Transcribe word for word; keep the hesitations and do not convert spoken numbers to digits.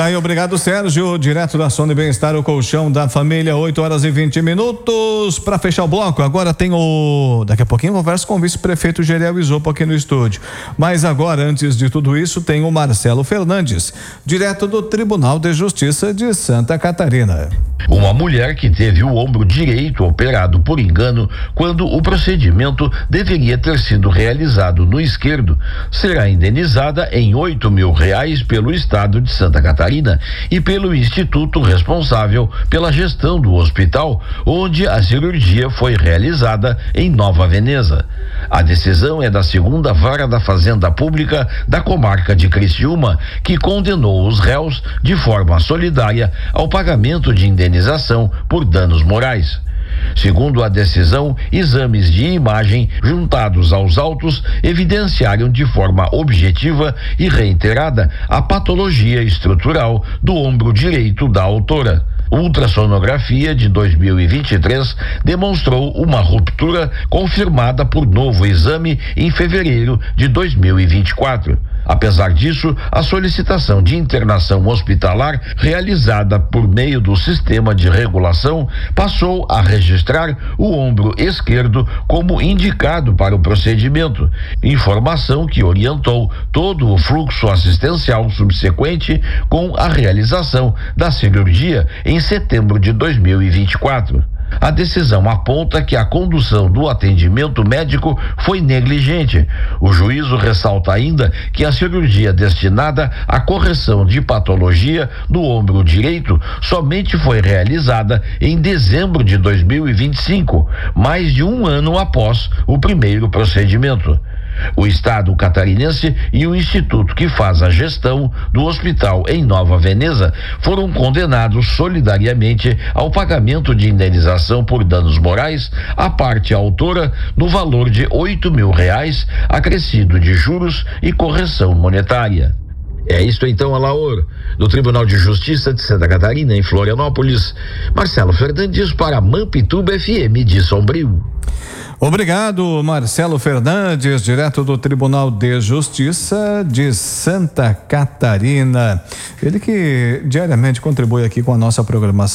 Tá aí, obrigado, Sérgio. Direto da Sony Bem-Estar, o colchão da família, oito horas e vinte minutos. Para fechar o bloco, agora tem o. Daqui a pouquinho eu converso com o vice-prefeito Geriel Isopo aqui no estúdio. Mas agora, antes de tudo isso, tem o Marcelo Fernandes, direto do Tribunal de Justiça de Santa Catarina. Uma mulher que teve o ombro direito operado por engano quando o procedimento deveria ter sido realizado no esquerdo será indenizada em oito mil reais pelo Estado de Santa Catarina e pelo instituto responsável pela gestão do hospital onde a cirurgia foi realizada em Nova Veneza. A decisão é da segunda vara da Fazenda Pública da comarca de Criciúma, que condenou os réus de forma solidária ao pagamento de indenização por danos morais. Segundo a decisão, exames de imagem juntados aos autos evidenciaram de forma objetiva e reiterada a patologia estrutural do ombro direito da autora. Ultrassonografia de dois mil e vinte e três demonstrou uma ruptura confirmada por novo exame em fevereiro de dois mil e vinte e quatro. Apesar disso, a solicitação de internação hospitalar realizada por meio do sistema de regulação passou a registrar o ombro esquerdo como indicado para o procedimento, informação que orientou todo o fluxo assistencial subsequente com a realização da cirurgia em setembro de dois mil e vinte e quatro. A decisão aponta que a condução do atendimento médico foi negligente. O juízo ressalta ainda que a cirurgia destinada à correção de patologia no ombro direito somente foi realizada em dezembro de dois mil e vinte e cinco, mais de um ano após o primeiro procedimento. O Estado catarinense e o instituto que faz a gestão do hospital em Nova Veneza foram condenados solidariamente ao pagamento de indenização por danos morais à parte autora no valor de oito mil reais, acrescido de juros e correção monetária. É isto então, Alaor, do Tribunal de Justiça de Santa Catarina, em Florianópolis. Marcelo Fernandes para Mampituba F M de Sombrio. Obrigado, Marcelo Fernandes, direto do Tribunal de Justiça de Santa Catarina. Ele que diariamente contribui aqui com a nossa programação.